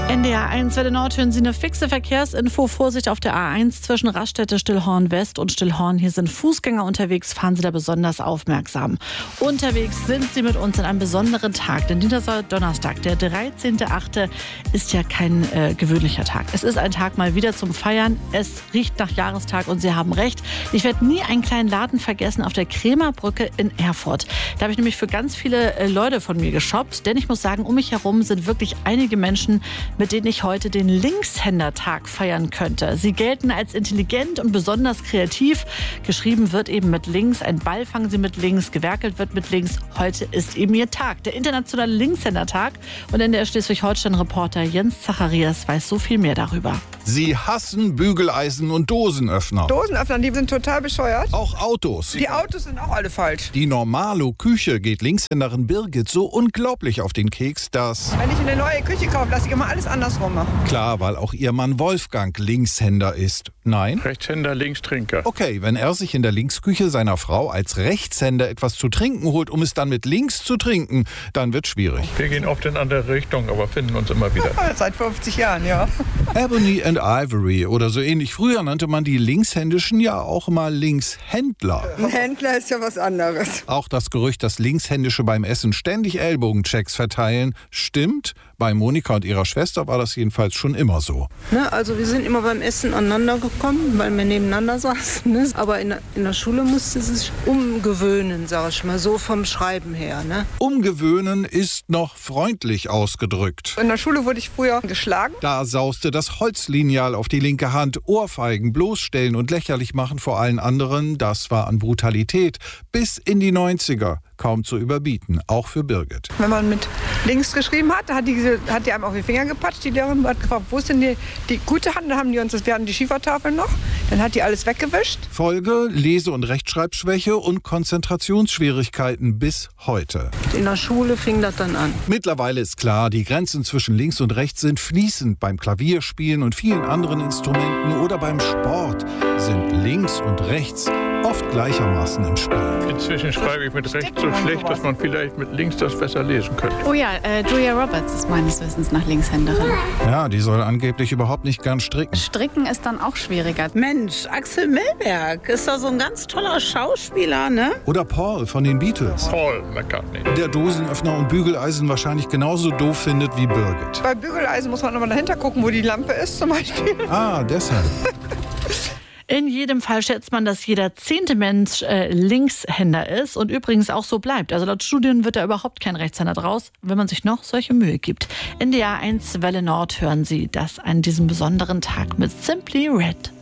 NDR 1 Welle Nord hören Sie eine fixe Verkehrsinfo. Vorsicht auf der A1 zwischen Raststätte Stillhorn West und Stillhorn. Hier sind Fußgänger unterwegs, fahren Sie da besonders aufmerksam. Unterwegs sind Sie mit uns an einem besonderen Tag, denn dieser Donnerstag, der 13.8., ist ja kein gewöhnlicher Tag. Es ist ein Tag mal wieder zum Feiern. Es riecht nach Jahrestag und Sie haben recht. Ich werde nie einen kleinen Laden vergessen auf der Krämerbrücke in Erfurt. Da habe ich nämlich für ganz viele Leute von mir geshoppt, denn ich muss sagen, um mich herum sind wirklich einige Menschen, mit denen ich heute den Linkshändertag feiern könnte. Sie gelten als intelligent und besonders kreativ. Geschrieben wird eben mit links, ein Ball fangen sie mit links, gewerkelt wird mit links. Heute ist eben ihr Tag, der internationale Linkshändertag. Und in der Schleswig-Holstein-Reporter Jens Zacharias weiß so viel mehr darüber. Sie hassen Bügeleisen und Dosenöffner. Dosenöffner, die sind total bescheuert. Auch Autos. Die Autos sind auch alle falsch. Die Normalo-Küche geht Linkshänderin Birgit so unglaublich auf den Keks, dass... Wenn ich eine neue Küche kaufe, lasse ich immer alles andersrum machen. Klar, weil auch ihr Mann Wolfgang Linkshänder ist. Nein? Rechtshänder, Linkstrinker. Okay, wenn er sich in der Linksküche seiner Frau als Rechtshänder etwas zu trinken holt, um es dann mit links zu trinken, dann wird schwierig. Wir gehen oft in andere Richtungen, aber finden uns immer wieder. Seit 50 Jahren, ja. Ebony and Ivory oder so ähnlich. Früher nannte man die Linkshändischen ja auch mal Linkshändler. Ein Händler ist ja was anderes. Auch das Gerücht, dass Linkshändische beim Essen ständig Ellbogenchecks verteilen, stimmt. Bei Monika und ihrer Schwester war das jedenfalls schon immer so. Ne, also wir sind immer beim Essen aneinander gekommen, weil wir nebeneinander saßen. Ne? Aber in der Schule musste sie sich umgewöhnen, sag ich mal, so vom Schreiben her. Ne? Umgewöhnen ist noch freundlich ausgedrückt. In der Schule wurde ich früher geschlagen. Da sauste das Holzlineal auf die linke Hand. Ohrfeigen, bloßstellen und lächerlich machen vor allen anderen, das war an Brutalität bis in die 90er. Kaum zu überbieten, auch für Birgit. Wenn man mit links geschrieben hat, hat die einem auf die Finger gepatscht. Die Lehrerin hat gefragt, wo ist denn die gute Hand? Dann haben die uns, wir hatten die Schiefertafeln noch, dann hat die alles weggewischt. Folge: Lese- und Rechtschreibschwäche und Konzentrationsschwierigkeiten bis heute. In der Schule fing das dann an. Mittlerweile ist klar, die Grenzen zwischen links und rechts sind fließend. Beim Klavierspielen und vielen anderen Instrumenten oder beim Sport sind links und rechts oft gleichermaßen im Spiel. Inzwischen schreibe ich mit rechts so schlecht, dass man vielleicht mit links das besser lesen könnte. Oh ja, Julia Roberts ist meines Wissens nach Linkshänderin. Ja, die soll angeblich überhaupt nicht gern stricken. Stricken ist dann auch schwieriger. Mensch, Axel Milberg ist da so ein ganz toller Schauspieler, ne? Oder Paul von den Beatles. Paul McCartney. Der Dosenöffner und Bügeleisen wahrscheinlich genauso doof findet wie Birgit. Bei Bügeleisen muss man immer dahinter gucken, wo die Lampe ist zum Beispiel. Ah, deshalb. In jedem Fall schätzt man, dass jeder 10. Mensch Linkshänder ist und übrigens auch so bleibt. Also laut Studien wird da überhaupt kein Rechtshänder draus, wenn man sich noch solche Mühe gibt. NDR 1 Welle Nord hören Sie das an diesem besonderen Tag mit Simply Red.